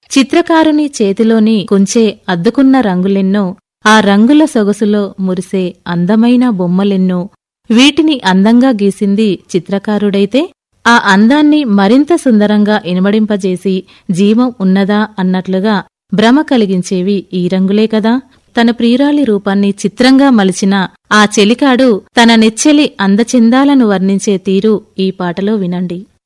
చిత్రకారుని చేతిలోని కుంచే అద్దుకున్న రంగులెన్నో, ఆ రంగుల సొగసులో మురిసే అందమైన బొమ్మలెన్నో. వీటిని అందంగా గీసింది చిత్రకారుడైతే ఆ అందాన్ని మరింత సుందరంగా ఇనుమడింపజేసి జీవం ఉన్నదా అన్నట్లుగా భ్రమ కలిగించేవి ఈ రంగులే కదా. తన ప్రియురాలి రూపాన్ని చిత్రంగా మలిచిన ఆ చెలికాడు తన నెచ్చెలి అందచెందాలను వర్ణించే తీరు ఈ పాటలో వినండి.